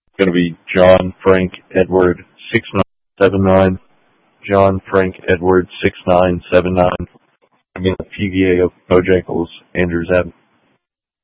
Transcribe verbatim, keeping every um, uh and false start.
going to be John Frank Edward six nine seven nine. John Frank Edward six nine seven nine. Again, the P V A of Bojangles, Andrews Avenue.